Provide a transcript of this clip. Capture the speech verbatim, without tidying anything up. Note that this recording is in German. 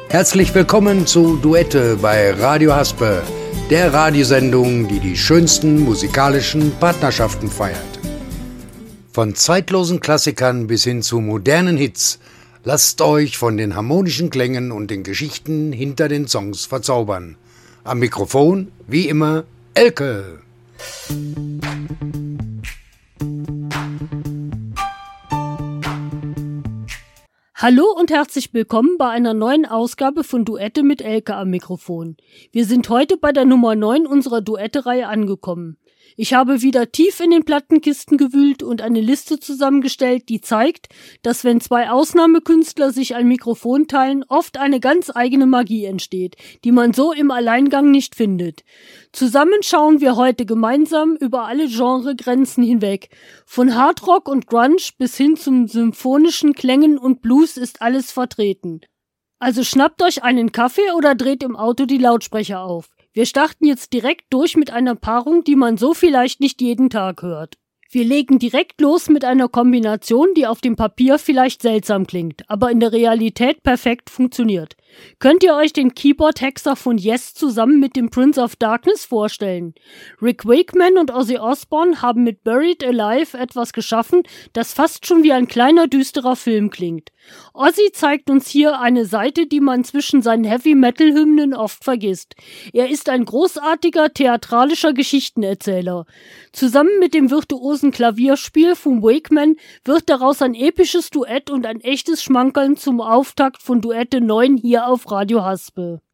Herzlich willkommen zu Duette bei Radio Haspe, der Radiosendung, die die schönsten musikalischen Partnerschaften feiert. Von zeitlosen Klassikern bis hin zu modernen Hits, lasst euch von den harmonischen Klängen und den Geschichten hinter den Songs verzaubern. Am Mikrofon, wie immer, Elke. Hallo und herzlich willkommen bei einer neuen Ausgabe von Duette mit Elke am Mikrofon. Wir sind heute bei der Nummer neun unserer Duette-Reihe angekommen. Ich habe wieder tief in den Plattenkisten gewühlt und eine Liste zusammengestellt, die zeigt, dass wenn zwei Ausnahmekünstler sich ein Mikrofon teilen, oft eine ganz eigene Magie entsteht, die man so im Alleingang nicht findet. Zusammen schauen wir heute gemeinsam über alle Genregrenzen hinweg. Von Hardrock und Grunge bis hin zum symphonischen Klängen und Blues ist alles vertreten. Also schnappt euch einen Kaffee oder dreht im Auto die Lautsprecher auf. Wir starten jetzt direkt durch mit einer Paarung, die man so vielleicht nicht jeden Tag hört. Wir legen direkt los mit einer Kombination, die auf dem Papier vielleicht seltsam klingt, aber in der Realität perfekt funktioniert. Könnt ihr euch den Keyboard-Hexer von Yes zusammen mit dem Prince of Darkness vorstellen? Rick Wakeman und Ozzy Osbourne haben mit Buried Alive etwas geschaffen, das fast schon wie ein kleiner düsterer Film klingt. Ozzy zeigt uns hier eine Seite, die man zwischen seinen Heavy-Metal-Hymnen oft vergisst. Er ist ein großartiger theatralischer Geschichtenerzähler. Zusammen mit dem virtuosen Klavierspiel von Wakeman wird daraus ein episches Duett und ein echtes Schmankerl zum Auftakt von Duette neun hier auf Radio Haspe.